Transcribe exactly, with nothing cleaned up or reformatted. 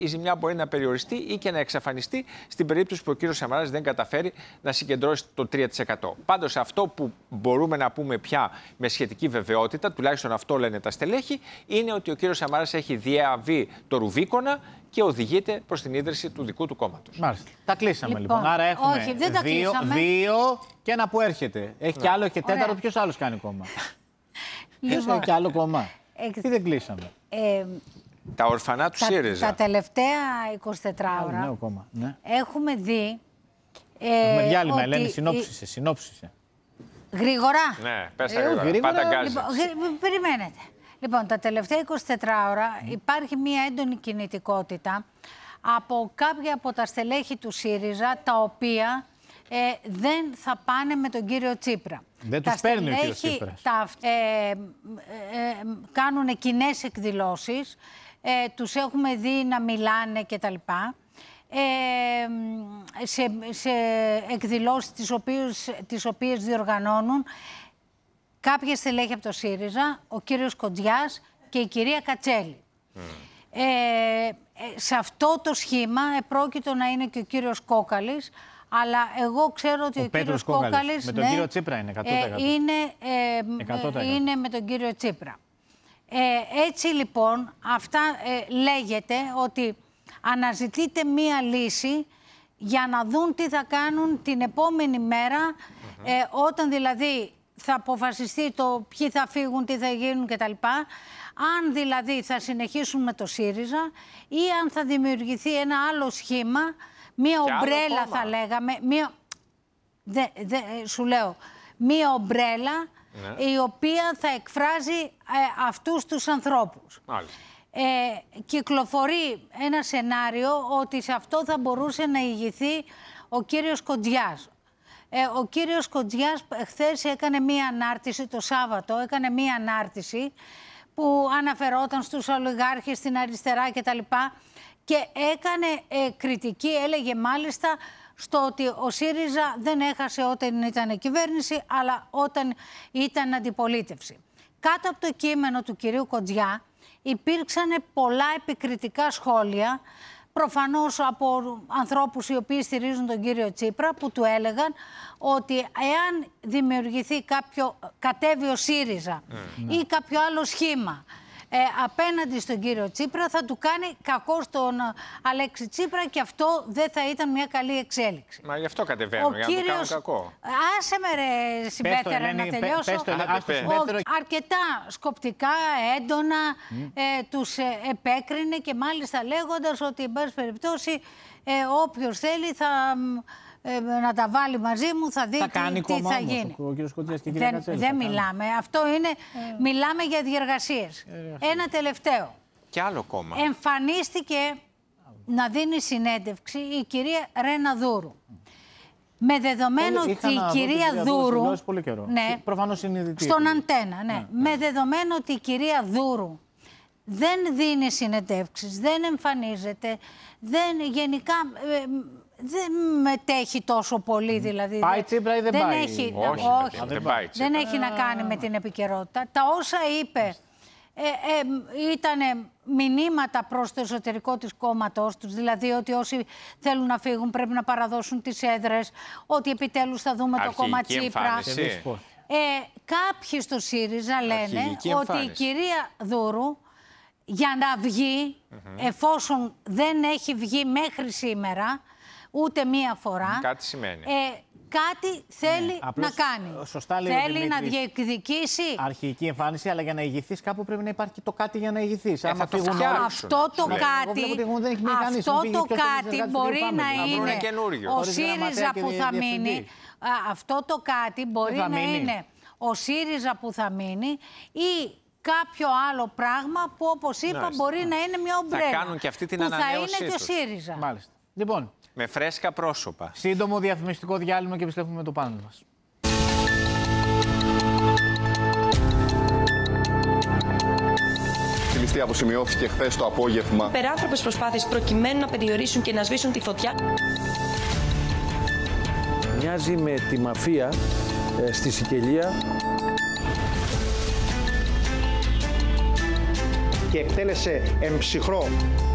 η ζημιά μπορεί να περιοριστεί ή και να εξαφανιστεί στην περίπτωση που ο κύριος Σαμαράς δεν καταφέρει να συγκεντρώσει το τρία τοις εκατό. Πάντως, αυτό που μπορούμε να πούμε πια με σχετική βεβαιότητα, τουλάχιστον αυτό λένε τα στελέχη, είναι ότι ο κύριος Σαμαράς έχει διαβεί το Ρουβίκονα και οδηγείται προς την ίδρυση του δικού του κόμματος. Μάλιστα. Τα κλείσαμε λοιπόν. Λοιπόν. Άρα έχουμε Όχι, δεν τα δύο, δύο και ένα που έρχεται. Έχει ναι. κι άλλο και τέταρτο. Ποιος άλλος κάνει κόμμα? Ποιος έχει κι άλλο κόμμα? Έχ... Τι δεν κλείσαμε? Ε, Τα ορφανά του τα, ΣΥΡΙΖΑ. Τα τελευταία εικοσιτετράωρα νέο κόμμα. Ναι. έχουμε δει. Ε, Με διάλειμμα, ότι... Ελένη, συνόψισε, συνόψισε. Γρήγορα. Ναι, πες τα Ε, γρήγορα. γρήγορα. Πάντα γκάζι. Λοιπόν, γρή- περιμένετε. Λοιπόν, τα τελευταία εικοσιτετράωρα mm. υπάρχει μια έντονη κινητικότητα από κάποια από τα στελέχη του ΣΥΡΙΖΑ, τα οποία ε, δεν θα πάνε με τον κύριο Τσίπρα. Δεν τα τους παίρνει ο στελέχη κύριος Τσίπρας. Τα, ε, ε, ε, κάνουν κοινές εκδηλώσεις, ε, τους έχουμε δει να μιλάνε κτλ. Ε, σε, σε εκδηλώσεις τις οποίες, τις οποίες διοργανώνουν κάποιες στελέχη από το ΣΥΡΙΖΑ, ο κύριος Κοντζιάς και η κυρία Κατσέλη. Mm. Ε, ε, σε αυτό το σχήμα επρόκειτο να είναι και ο κύριος Κόκαλης, αλλά εγώ ξέρω ότι ο, ο, ο Κόκαλης. κύριος Κόκαλης με τον ναι, κύριο Τσίπρα είναι εκατό τοις εκατό. Ε, είναι, ε, εκατό τοις εκατό. είναι με τον κύριο Τσίπρα. Ε, έτσι λοιπόν, αυτά ε, λέγεται ότι αναζητείται μία λύση για να δουν τι θα κάνουν την επόμενη μέρα, mm-hmm. ε, όταν δηλαδή θα αποφασιστεί το ποιοι θα φύγουν, τι θα γίνουν κτλ. Αν δηλαδή θα συνεχίσουν με το ΣΥΡΙΖΑ ή αν θα δημιουργηθεί ένα άλλο σχήμα, μία ομπρέλα θα λέγαμε, μία... Δε, δε, σου λέω, μία ομπρέλα ναι. η οποία θα εκφράζει ε, αυτούς τους ανθρώπους. Μάλιστα. Ε, κυκλοφορεί ένα σενάριο ότι σε αυτό θα μπορούσε να ηγηθεί ο κύριος Κοντζιάς. Ε, ο κύριος Κοντζιάς χθες έκανε μία ανάρτηση, το Σάββατο έκανε μία ανάρτηση που αναφερόταν στους ολιγάρχες, στην αριστερά κτλ. Και έκανε ε, κριτική, έλεγε μάλιστα στο ότι ο ΣΥΡΙΖΑ δεν έχασε όταν ήταν κυβέρνηση, αλλά όταν ήταν αντιπολίτευση. Κάτω από το κείμενο του κυρίου Κοντζιά υπήρξαν πολλά επικριτικά σχόλια, προφανώς από ανθρώπους οι οποίοι στηρίζουν τον κύριο Τσίπρα, που του έλεγαν ότι εάν δημιουργηθεί κάποιο, κατέβει ο ΣΥΡΙΖΑ mm. ή κάποιο άλλο σχήμα ε, απέναντι στον κύριο Τσίπρα, θα του κάνει κακό στον Αλέξη Τσίπρα και αυτό δεν θα ήταν μια καλή εξέλιξη. Μα γι' αυτό κατεβαίνουν, για να κύριος... του κάνουν κακό. Άσε με ρε συμπέθερα να τελειώσω. Πες το, Ελένη, πες το, Ο, αρκετά σκοπτικά, έντονα, mm. ε, τους ε, επέκρινε και μάλιστα λέγοντας ότι, εν πάση περιπτώσει, ε, όποιος θέλει θα... Ε, να τα βάλει μαζί μου, θα δει θα τι, κάνει τι θα γίνει. Ο, ο και δεν Κατσέλη, δεν μιλάμε. Αυτό είναι, ε. μιλάμε για διεργασίες. Ε, Ένα τελευταίο. Και άλλο κόμμα. Εμφανίστηκε να δίνει συνέντευξη η κυρία Ρένα Δούρου. Με δεδομένο Πολύ, ότι η κυρία Δούρου... Ναι, προφανώς είναι στον Αντένα, ναι. ναι. Με δεδομένο ότι η κυρία Δούρου δεν δίνει συνεντεύξεις, δεν εμφανίζεται, δεν γενικά... Ε, δεν μετέχει τόσο πολύ, δηλαδή. Πάει Τσίπρα ή δεν, δεν πάει? Έχει, όχι, όχι, δεν, δεν, πάει δεν έχει να κάνει με την επικαιρότητα. Τα όσα είπε ε, ε, ήταν μηνύματα προς το εσωτερικό της κόμματος τους, δηλαδή ότι όσοι θέλουν να φύγουν πρέπει να παραδώσουν τις έδρες, ότι επιτέλους θα δούμε αρχική το κόμμα Τσίπρα. Ε, κάποιοι στο ΣΥΡΙΖΑ λένε ότι η κυρία Δούρου για να βγει, mm-hmm. εφόσον δεν έχει βγει μέχρι σήμερα, ούτε μία φορά. Κάτι σημαίνει. Ε, κάτι θέλει ναι, να κάνει. Σωστά λέει θέλει να διεκδικήσει. Αρχική εμφάνιση, αλλά για να ηγηθείς κάπου πρέπει να υπάρχει το κάτι για να ηγηθείς. Ε, Άμα το αυτό το κάτι, αυτό το κάτι μπορεί να είναι ο ΣΥΡΙΖΑ που θα μείνει. Αυτό το κάτι μπορεί να είναι ο ΣΥΡΙΖΑ που θα μείνει ή κάποιο άλλο πράγμα που, όπως είπα, Μάλιστα. μπορεί να είναι μια ομπρέλα. Θα κάνουν και αυτή την που θα ανανέωσή είναι τους. και ο ΣΥΡΙΖΑ. Μάλιστα. Λοιπόν, με φρέσκα πρόσωπα. Σύντομο διαφημιστικό διάλειμμα και επιστρέφουμε με το πάνελ μας. Η ληστεία αποσημειώθηκε χθες το απόγευμα. Υπεράνθρωπες προσπάθειες προκειμένου να περιορίσουν και να σβήσουν τη φωτιά. Μοιάζει με τη μαφία ε, στη Σικελία. Και εκτέλεσε εμψυχρό